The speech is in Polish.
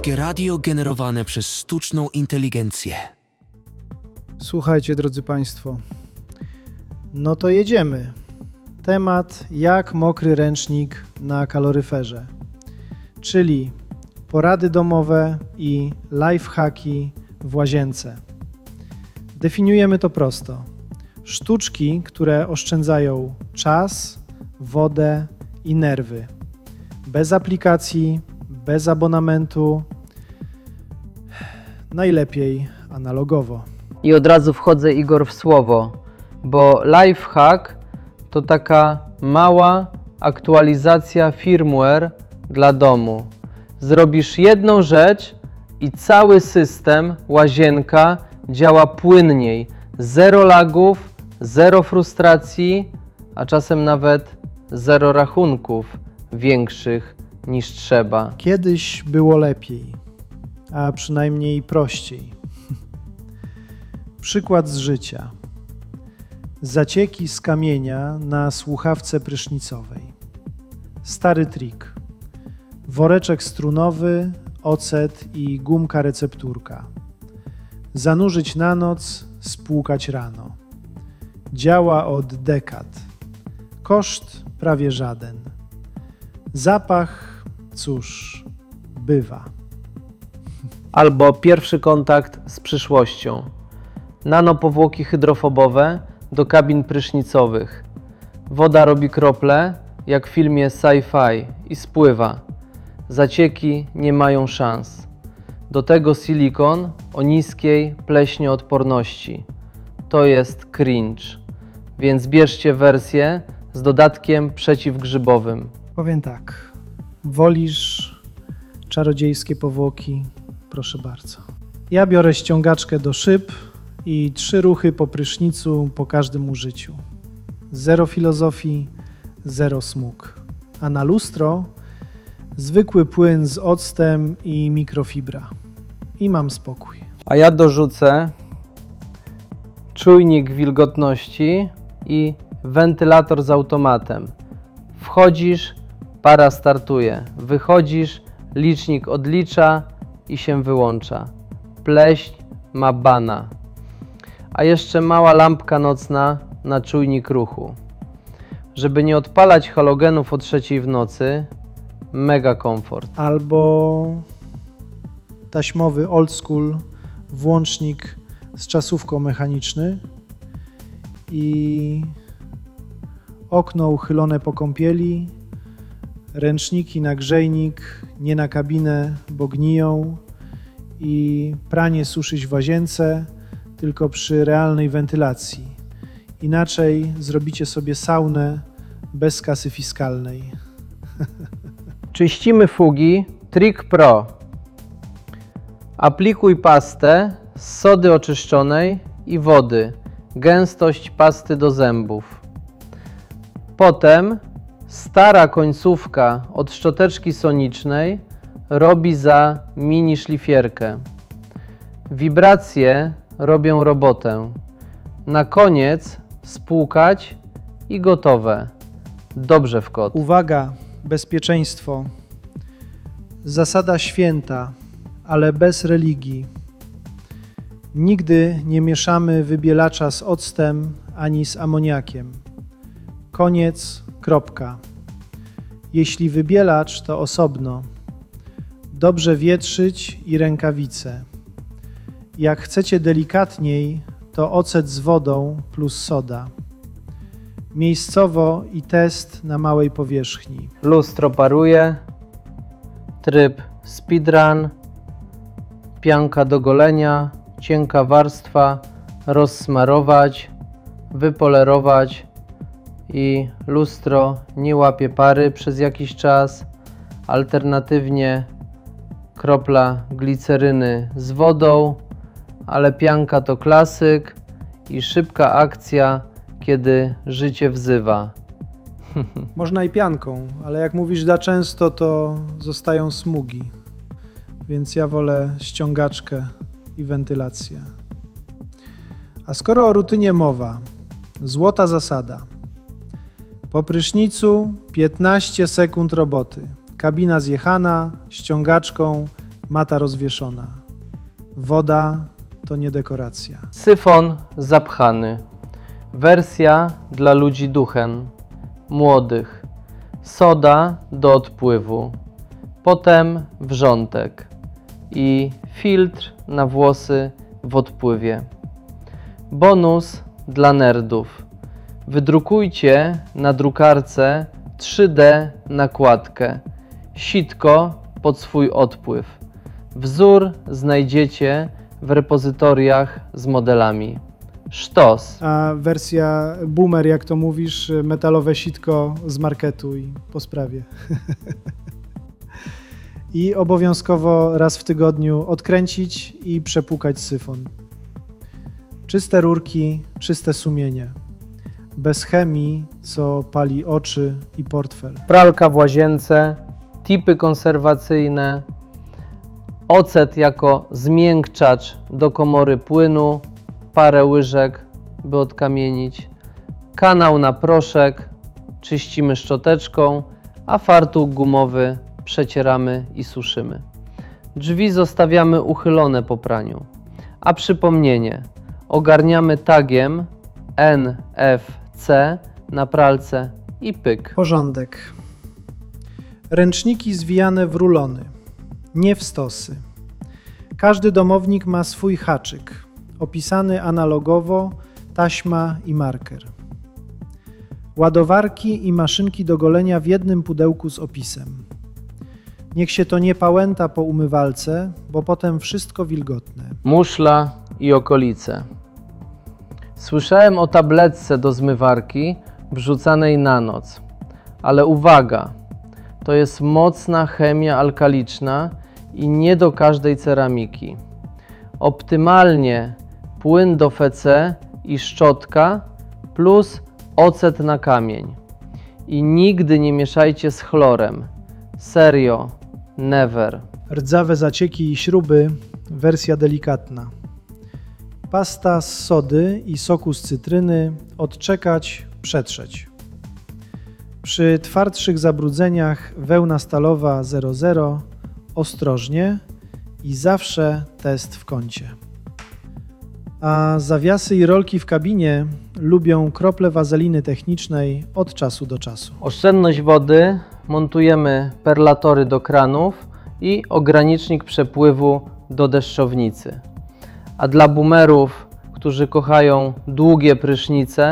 Polskie radio generowane przez sztuczną inteligencję. Słuchajcie, drodzy Państwo, no to jedziemy. Temat jak mokry ręcznik na kaloryferze, czyli porady domowe i lifehacki w łazience. Definiujemy to prosto. Sztuczki, które oszczędzają czas, wodę i nerwy. Bez aplikacji, bez abonamentu, najlepiej analogowo. I od razu wchodzę, Igor, w słowo, bo lifehack to taka mała aktualizacja firmware dla domu. Zrobisz jedną rzecz i cały system, łazienka działa płynniej. Zero lagów, zero frustracji, a czasem nawet zero rachunków większych niż trzeba. Kiedyś było lepiej, a przynajmniej prościej. Przykład z życia. Zacieki z kamienia na słuchawce prysznicowej. Stary trik. Woreczek strunowy, ocet i gumka recepturka. Zanurzyć na noc, spłukać rano. Działa od dekad. Koszt prawie żaden. Zapach, cóż, bywa. Albo pierwszy kontakt z przyszłością. Nanopowłoki hydrofobowe do kabin prysznicowych. Woda robi krople, jak w filmie sci-fi, i spływa. Zacieki nie mają szans. Do tego silikon o niskiej pleśnioodporności. To jest cringe. Więc bierzcie wersję z dodatkiem przeciwgrzybowym. Powiem tak. Wolisz czarodziejskie powłoki? Proszę bardzo. Ja biorę ściągaczkę do szyb i 3 ruchy po prysznicu po każdym użyciu. Zero filozofii, zero smug. A na lustro zwykły płyn z octem i mikrofibra. I mam spokój. A ja dorzucę czujnik wilgotności i wentylator z automatem. Wchodzisz, para startuje. Wychodzisz, licznik odlicza i się wyłącza. Pleśń ma bana. A jeszcze mała lampka nocna na czujnik ruchu. Żeby nie odpalać halogenów o 3 w nocy, mega komfort. Albo taśmowy old school włącznik z czasówką mechaniczny i okno uchylone po kąpieli, ręczniki na grzejnik, nie na kabinę, bo gniją i pranie suszyć w łazience, tylko przy realnej wentylacji. Inaczej zrobicie sobie saunę bez kasy fiskalnej. Czyścimy fugi Trick Pro. Aplikuj pastę z sody oczyszczonej i wody. Gęstość pasty do zębów. Potem stara końcówka od szczoteczki sonicznej robi za mini szlifierkę. Wibracje robią robotę. Na koniec spłukać i gotowe. Dobrze w kot. Uwaga, bezpieczeństwo. Zasada święta, ale bez religii. Nigdy nie mieszamy wybielacza z octem ani z amoniakiem. Koniec, kropka. Jeśli wybielacz, to osobno. Dobrze wietrzyć i rękawice. Jak chcecie delikatniej, to ocet z wodą plus soda. Miejscowo i test na małej powierzchni. Lustro paruje. Tryb speedrun. Pianka do golenia. Cienka warstwa. Rozsmarować. Wypolerować. I lustro nie łapie pary przez jakiś czas. Alternatywnie kropla gliceryny z wodą, ale pianka to klasyk i szybka akcja, kiedy życie wzywa. Można i pianką, ale jak mówisz za często, to zostają smugi. Więc ja wolę ściągaczkę i wentylację. A skoro o rutynie mowa, złota zasada. Po prysznicu 15 sekund roboty. Kabina zjechana, ściągaczką, mata rozwieszona. Woda to nie dekoracja. Syfon zapchany. Wersja dla ludzi duchen, młodych. Soda do odpływu. Potem wrzątek i filtr na włosy w odpływie. Bonus dla nerdów. Wydrukujcie na drukarce 3D nakładkę. Sitko pod swój odpływ. Wzór znajdziecie w repozytoriach z modelami. Sztos. A wersja boomer, jak to mówisz, metalowe sitko z marketu i po sprawie. I obowiązkowo raz w tygodniu odkręcić i przepłukać syfon. Czyste rurki, czyste sumienie. Bez chemii, co pali oczy i portfel. Pralka w łazience, tipy konserwacyjne, ocet jako zmiękczacz do komory płynu, parę łyżek, by odkamienić, kanał na proszek, czyścimy szczoteczką, a fartuch gumowy przecieramy i suszymy. Drzwi zostawiamy uchylone po praniu, a przypomnienie, ogarniamy tagiem NFC na pralce i pyk. Porządek. Ręczniki zwijane w rulony, nie w stosy. Każdy domownik ma swój haczyk, opisany analogowo, taśma i marker. Ładowarki i maszynki do golenia w jednym pudełku z opisem. Niech się to nie pałęta po umywalce, bo potem wszystko wilgotne. Muszla i okolice. Słyszałem o tabletce do zmywarki wrzucanej na noc, ale uwaga, to jest mocna chemia alkaliczna i nie do każdej ceramiki. Optymalnie płyn do FC i szczotka plus ocet na kamień. I nigdy nie mieszajcie z chlorem. Serio, never. Rdzawe zacieki i śruby, wersja delikatna. Pasta z sody i soku z cytryny odczekać, przetrzeć. Przy twardszych zabrudzeniach wełna stalowa 00 ostrożnie i zawsze test w kącie. A zawiasy i rolki w kabinie lubią krople wazeliny technicznej od czasu do czasu. Oszczędność wody, montujemy perlatory do kranów i ogranicznik przepływu do deszczownicy. A dla boomerów, którzy kochają długie prysznice,